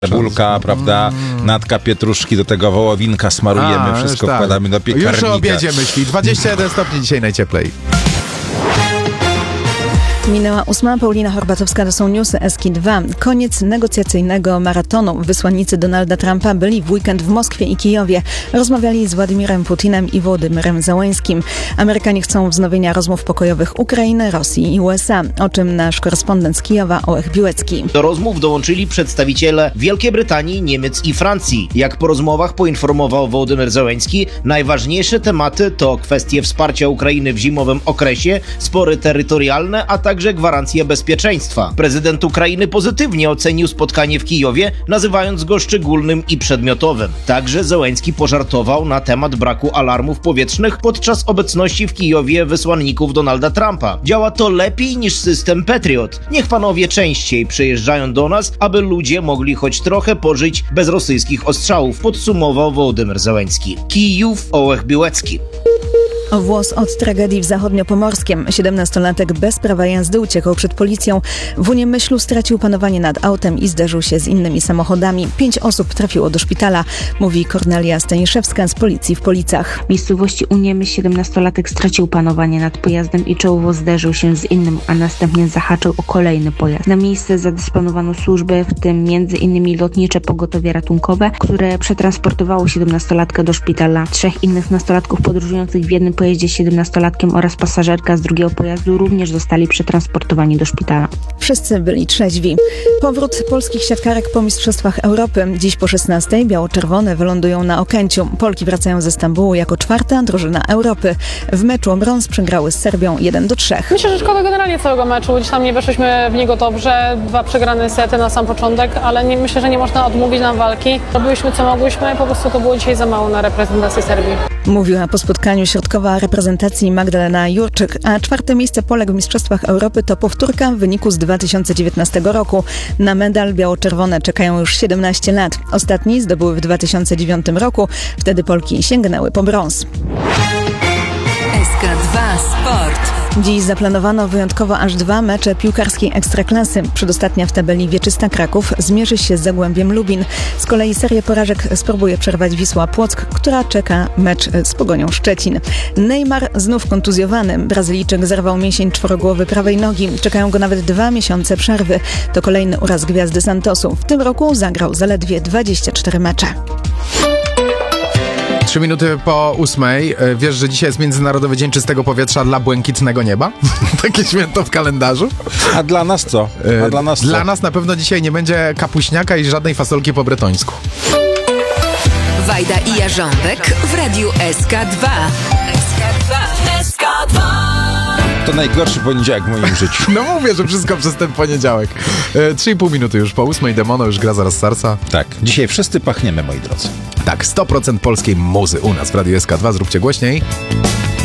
cebulka, prawda, natka pietruszki, do tego wołowinka smarujemy, wszystko wkładamy do piekarnika. Już o obiedzie myśli. 21 stopni dzisiaj najcieplej. Minęła 8. Paulina Horbatowska, to są newsy SK2. Koniec negocjacyjnego maratonu. Wysłannicy Donalda Trumpa byli w weekend w Moskwie i Kijowie. Rozmawiali z Władimirem Putinem i Wołodymyrem Zełeńskim. Amerykanie chcą wznowienia rozmów pokojowych Ukrainy, Rosji i USA. O czym nasz korespondent z Kijowa, Ołech Biłecki. Do rozmów dołączyli przedstawiciele Wielkiej Brytanii, Niemiec i Francji. Jak po rozmowach poinformował Wołodymyr Zełeński, najważniejsze tematy to kwestie wsparcia Ukrainy w zimowym okresie, spory terytorialne, a także gwarancje bezpieczeństwa. Prezydent Ukrainy pozytywnie ocenił spotkanie w Kijowie, nazywając go szczególnym i przedmiotowym. Także Zełeński pożartował na temat braku alarmów powietrznych podczas obecności w Kijowie wysłanników Donalda Trumpa. Działa to lepiej niż system Patriot. Niech panowie częściej przyjeżdżają do nas, aby ludzie mogli choć trochę pożyć bez rosyjskich ostrzałów, podsumował Wołodymyr Zełeński. Kijów, Ołech Biłecki. O włos od tragedii w Zachodniopomorskiem. 17-latek bez prawa jazdy uciekał przed policją. W Uniemyślu stracił panowanie nad autem i zderzył się z innymi samochodami. 5 osób trafiło do szpitala, mówi Kornelia Staniszewska z policji w Policach. W miejscowości Uniemyśl 17-latek stracił panowanie nad pojazdem i czołowo zderzył się z innym, a następnie zahaczył o kolejny pojazd. Na miejsce zadysponowano służby, w tym m.in. lotnicze pogotowie ratunkowe, które przetransportowało 17-latkę do szpitala. 3 innych nastolatków podróżujących w jednym pojeździe z 17-latkiem oraz pasażerka z drugiego pojazdu również zostali przetransportowani do szpitala. Wszyscy byli trzeźwi. Powrót polskich siatkarek po Mistrzostwach Europy. Dziś po 16:00 biało-czerwone wylądują na Okęciu. Polki wracają ze Stambułu jako 4. drużyna Europy. W meczu o brąz przegrały z Serbią 1-3. Myślę, że szkoda generalnie całego meczu. Gdzieś tam nie weszliśmy w niego dobrze. 2 przegrane sety na sam początek, ale myślę, że nie można odmówić nam walki. Robiliśmy co mogłyśmy, po prostu to było dzisiaj za mało na reprezentację Serbii. Mówiła po spotkaniu środkowa reprezentacji Magdalena Jurczyk, a 4. miejsce Polek w Mistrzostwach Europy to powtórka wyniku z 2019 roku. Na medal biało-czerwone czekają już 17 lat. Ostatni zdobyły w 2009 roku. Wtedy Polki sięgnęły po brąz. SK2 Sport. Dziś zaplanowano wyjątkowo aż 2 mecze piłkarskiej Ekstraklasy. Przedostatnia w tabeli Wieczysta Kraków zmierzy się z Zagłębiem Lubin. Z kolei serię porażek spróbuje przerwać Wisła Płock, która czeka mecz z Pogonią Szczecin. Neymar znów kontuzjowany. Brazylijczyk zerwał mięsień czworogłowy prawej nogi. Czekają go nawet 2 miesiące przerwy. To kolejny uraz gwiazdy Santosu. W tym roku zagrał zaledwie 24 mecze. 3 minuty po 8:00. Wiesz, że dzisiaj jest Międzynarodowy Dzień Czystego Powietrza dla błękitnego nieba? Takie święto w kalendarzu. A dla nas co? Dla nas na pewno dzisiaj nie będzie kapuśniaka i żadnej fasolki po bretońsku. Wajda i Jarząbek w radiu SK2. SK2. To najgorszy poniedziałek w moim życiu. No mówię, że wszystko przez ten poniedziałek. 3,5 minuty już po 8:00. Demono już gra zaraz Sarsa. Tak, dzisiaj wszyscy pachniemy, moi drodzy. Tak, 100% polskiej muzy u nas w radiu SK2. Zróbcie głośniej.